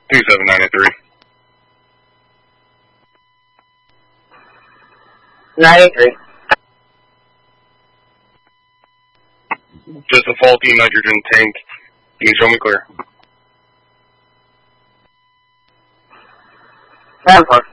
27983. 983. Just a faulty nitrogen tank. Can you show me clear? 1-4.